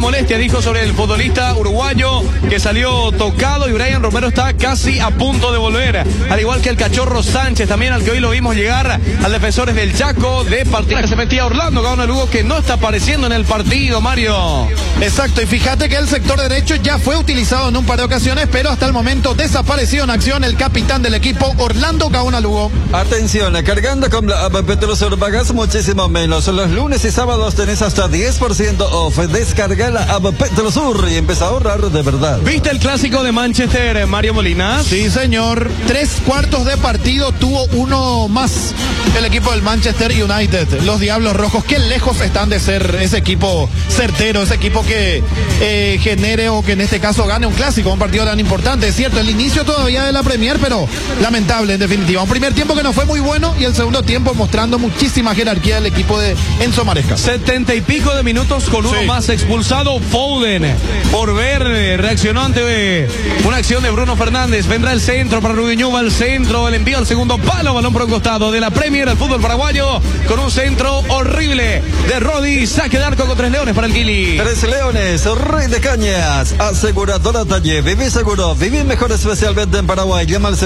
molestia, dijo sobre el futbolista uruguayo que salió tocado, y Brian Romero está casi a punto de volver. Al igual que el Cachorro Sánchez, también al que hoy lo vimos llegar al Defensores del Chaco de partida. Se metía Orlando Gaona Lugo, que no está apareciendo en el partido, Mario. Exacto, y fíjate que el sector derecho ya fue utilizado en un par de ocasiones, pero hasta el momento desapareció en acción el capitán del equipo, Orlando Gaona Lugo. Atención, cargando con la app Petrosur pagas muchísimo menos. Los lunes y sábados tenés hasta 10% off. Descarga la app Petrosur y empieza a ahorrar de verdad. ¿Viste el clásico de Manchester, Mario Molina? Sí, señor. 3/4 de partido tuvo uno más el equipo del Manchester United. Los Diablos Rojos, qué lejos están de ser ese equipo certero, ese equipo que genere, o que en este caso gane un clásico, un partido tan importante. Es cierto, el inicio todavía de la Premier, pero lamentable en definitiva. Un primer tiempo que no fue muy bueno, y el segundo tiempo mostrando muchísima jerarquía del equipo de Enzo Maresca. 70 y pico de minutos con uno más expulsado. Foden, por ver, reaccionó ante una acción de Bruno Fernández. Vendrá el centro para Rubiñuva, el centro, el envío al segundo palo, balón por un costado de la Premier al fútbol paraguayo, con un centro horrible de Rodi. Saque de arco con 3 leones para el Guili. 3 Leones, Rey de Cañas, aseguradora Talle, viví seguro, viví mejor especialmente en Paraguay. Llama al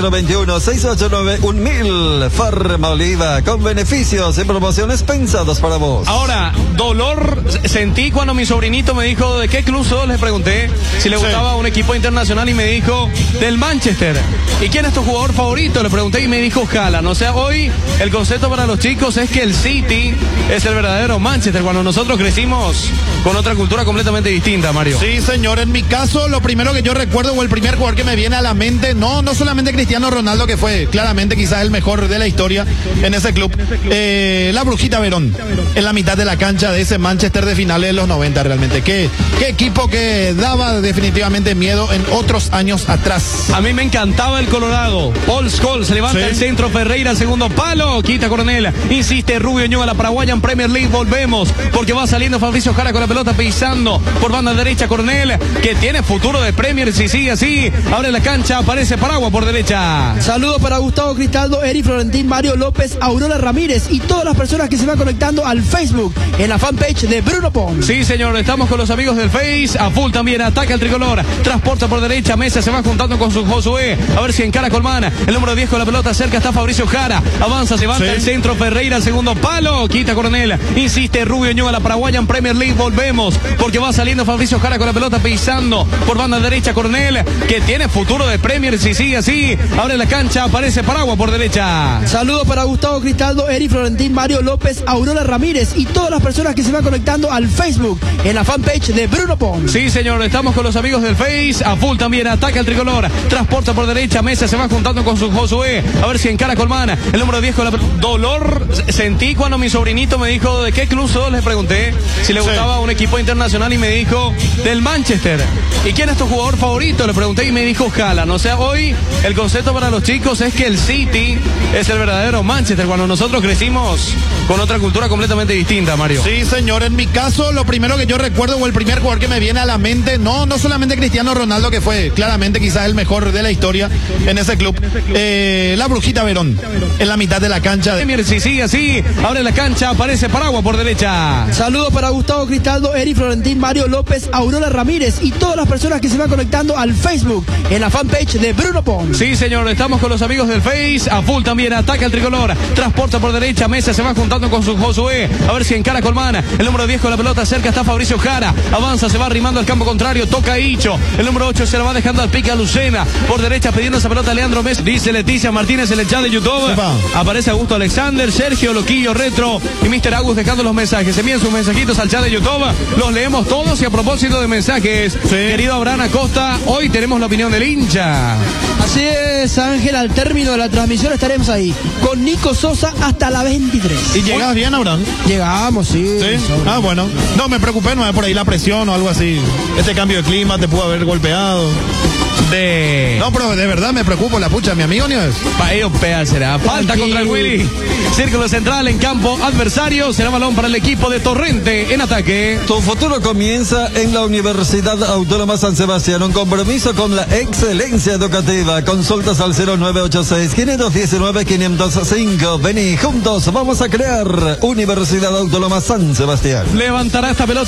021-689-1000. Farma Oliva, con beneficios y promociones pensados para vos. Ahora, dolor sentí cuando mi sobrinito me dijo de qué club sos. Le pregunté si le gustaba un equipo internacional y me dijo del Manchester. ¿Y quién es tu jugador favorito? Le pregunté y me dijo Haaland. O sea, hoy el concepto para los chicos es que el City es el verdadero Manchester, cuando nosotros crecimos con otra cultura completamente distinta, Mario. Sí, señor. En mi caso, lo primero que yo recuerdo, o el primer jugador que me viene a la mente, no solamente Cristiano Ronaldo, que fue claramente quizás el mejor de la historia en ese club, la Brujita Verón, en la mitad de la cancha de ese Manchester de finales de los 90, realmente. Qué equipo que daba definitivamente miedo en otros años atrás. A mí me encantaba el Colorado. Paul Scholes, se levanta el centro, Ferreira al segundo palo, quita Coronel, insiste Rubio Ñuga, la paraguaya en Premier League. Volvemos, porque va saliendo Fabricio Jara con la pelota, pisando por banda derecha Coronel, que tiene futuro de Premier si sigue así. Abre la cancha, aparece Paragua por derecha. Saludos para Gustavo Cristaldo, Eri Florentín, Mario López, Aurora Ramírez y todas las personas que se van conectando al Facebook en la fanpage de Bruno Pons. Sí, señor, estamos con los amigos del Face. A full también, ataca el tricolor, transporta por derecha, Mesa se va juntando con su Josué, a ver si encara Colmán, el número 10 con la pelota, cerca está Fabricio Jara, avanza, se levanta el centro, Ferreira al segundo palo, quita Coronel, insiste Rubio Ñuga, la paraguaya en Premier League. Volvemos, porque va saliendo Fabricio Jara con la pelota, pisando por banda derecha Coronel, que tiene futuro de Premier si sigue así. Abre la cancha, aparece Paragua por derecha. Saludos para Gustavo Cristaldo, Eri Florentín, Mario López, Aurora Ramírez y todas las personas que se van conectando al Facebook en la fanpage de Bruno Pons. Sí, señor, estamos con los amigos del Face. A full también, ataca el tricolor, transporta por derecha, Mesa se va juntando con su Josué, a ver si encara Colmán, el número 10 con la dolor sentí cuando mi sobrinito me dijo de qué club sos. Le pregunté si le gustaba un equipo internacional y me dijo del Manchester. ¿Y quién es tu jugador favorito? Le pregunté y me dijo Haaland. O sea, hoy el concepto para los chicos es que el City es el verdadero Manchester, cuando nosotros crecimos con otra cultura completamente distinta, Mario. Sí, señor. En mi caso, lo primero que yo recuerdo, o el primer jugador que me viene a la mente, no solamente Cristiano Ronaldo, que fue claramente quizás el mejor de la historia en ese club, la Brujita Verón, en la mitad de la cancha. Si sigue así, abre la cancha, aparece Paragua por derecha. Saludos para Gustavo Cristaldo, Eri Florentín, Mario López, Aurora Ramírez y todas las personas que se van conectando al Facebook en la fanpage de Bruno Pons. Sí, señor, estamos con los amigos del Face. A full también, ataca el tricolor, transporta por derecha, Mesa se va juntando con su Josué, a ver si encara Colmán, el número 10 con la pelota, cerca está Fabricio Jara, avanza, se va arrimando al campo contrario, toca Hicho, el número 8 se la va dejando al pique a Lucena, por derecha pidiendo esa pelota a Leandro Mesa, dice Leticia Martínez en el chat de YouTube. Aparece Augusto Alexander, Sergio Loquillo Retro y Mr. Agus dejando los mensajes. Envíen sus mensajitos al chat de YouTube, los leemos todos. Y a propósito de mensajes, querido Abraham Acosta, hoy tenemos la opinión del hincha. Así es, Ángel, al término de la transmisión estaremos ahí con Nico Sosa hasta la 23. ¿Y llegas bien, Abraham? Llegamos, sí. Ah, bueno. No, me preocupé, no es por ahí la presión o algo así. Este cambio de clima te pudo haber golpeado. No, pero de verdad me preocupo, la pucha, mi amigo Nieves. Pa' ellos peal será. Falta contra el Willy. Círculo central en campo adversario. Será balón para el equipo de Torrente en ataque. Tu futuro comienza en la Universidad Autónoma San Sebastián. Un compromiso con la excelencia educativa. Consultas al 0986-519-505. Vení, juntos vamos a crear Universidad Autónoma San Sebastián. Levantará esta pelota.